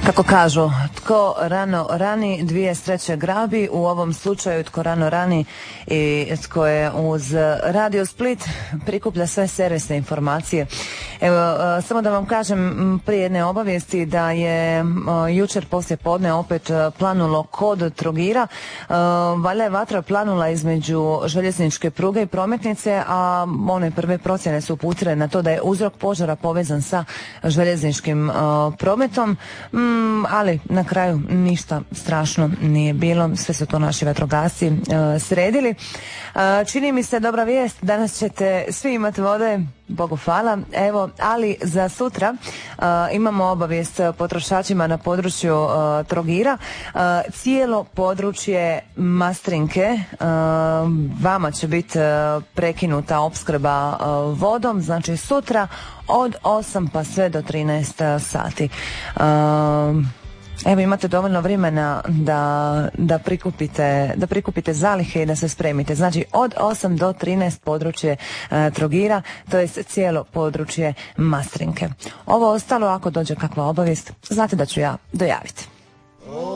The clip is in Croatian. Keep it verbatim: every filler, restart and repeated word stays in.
Kako kažu, tko rano rani, dvije sreće grabi. U ovom slučaju tko rano rani i tko je uz Radio Split prikuplja sve servisne informacije. Evo, samo da vam kažem prije jedne obavijesti da je jučer poslije podne opet planulo kod Trogira. Valjda je vatra planula između željezničke pruge i prometnice, a one prve procjene su uputile na to da je uzrok požara povezan sa željezničkim prometom. Mm, ali na kraju ništa strašno nije bilo, sve su to naši vatrogasci uh, sredili. Uh, čini mi se dobra vijest, danas ćete svi imati vode, Bogu hvala, evo, ali za sutra uh, imamo obavijest potrošačima na području uh, Trogira. Uh, cijelo područje Mastrinke, uh, vama će biti uh, prekinuta opskrba uh, vodom, znači sutra od osam pa sve do trinaest sati. Uh, Evo, imate dovoljno vremena da, da, prikupite, da prikupite zalihe i da se spremite. Znači od osam do trinaest područje e, Trogira, to je cijelo područje Mastrinke. Ovo ostalo, ako dođe kakva obavijest, znate da ću ja dojaviti.